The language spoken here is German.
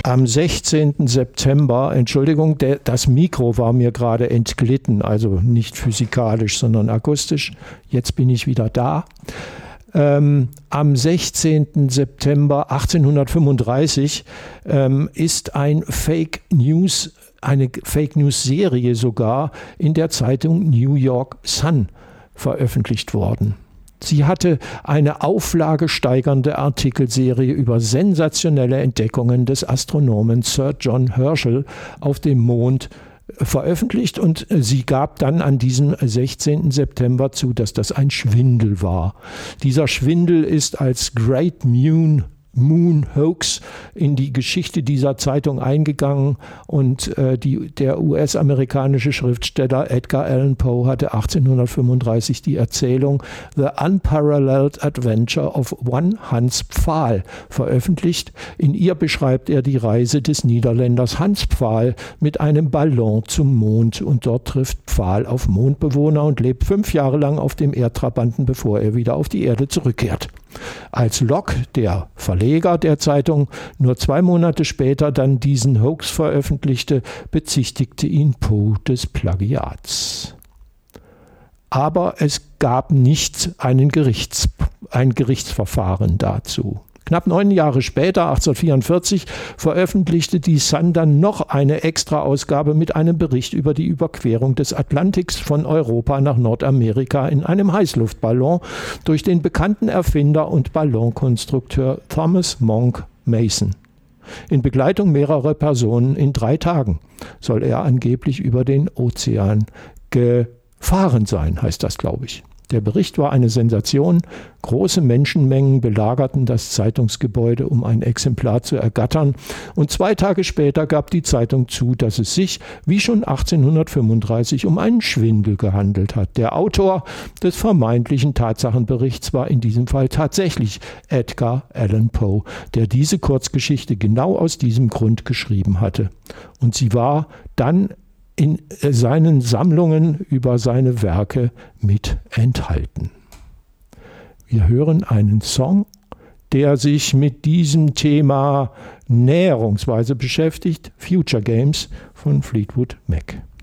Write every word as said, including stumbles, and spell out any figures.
am sechzehnten September, Entschuldigung, der, das Mikro war mir gerade entglitten, also nicht physikalisch, sondern akustisch. Jetzt bin ich wieder da. Ähm, am sechzehnten September achtzehnhundertfünfunddreißig ähm, ist ein Fake News, eine Fake News Serie sogar in der Zeitung New York Sun veröffentlicht worden. Sie hatte eine auflagesteigernde Artikelserie über sensationelle Entdeckungen des Astronomen Sir John Herschel auf dem Mond veröffentlicht, und sie gab dann an diesem sechzehnten September zu, dass das ein Schwindel war. Dieser Schwindel ist als Great Moon Moon Hoax in die Geschichte dieser Zeitung eingegangen, und äh, die, der U S-amerikanische Schriftsteller Edgar Allan Poe hatte achtzehnhundertfünfunddreißig die Erzählung The Unparalleled Adventure of One Hans Pfaal veröffentlicht. In ihr beschreibt er die Reise des Niederländers Hans Pfaal mit einem Ballon zum Mond, und dort trifft Pfaal auf Mondbewohner und lebt fünf Jahre lang auf dem Erdtrabanten, bevor er wieder auf die Erde zurückkehrt. Als Locke, der Verleger der Zeitung, nur zwei Monate später dann diesen Hoax veröffentlichte, bezichtigte ihn Poe des Plagiats. Aber es gab nicht einen Gerichts, ein Gerichtsverfahren dazu. Knapp neun Jahre später, achtzehnhundertvierundvierzig, veröffentlichte die Sun dann noch eine Extraausgabe mit einem Bericht über die Überquerung des Atlantiks von Europa nach Nordamerika in einem Heißluftballon durch den bekannten Erfinder und Ballonkonstrukteur Thomas Monk Mason. In Begleitung mehrerer Personen in drei Tagen soll er angeblich über den Ozean gefahren sein, heißt das, glaube ich. Der Bericht war eine Sensation. Große Menschenmengen belagerten das Zeitungsgebäude, um ein Exemplar zu ergattern. Und zwei Tage später gab die Zeitung zu, dass es sich, wie schon achtzehnhundertfünfunddreißig, um einen Schwindel gehandelt hat. Der Autor des vermeintlichen Tatsachenberichts war in diesem Fall tatsächlich Edgar Allan Poe, der diese Kurzgeschichte genau aus diesem Grund geschrieben hatte. Und sie war dann in seinen Sammlungen über seine Werke mit enthalten. Wir hören einen Song, der sich mit diesem Thema näherungsweise beschäftigt, Future Games von Fleetwood Mac.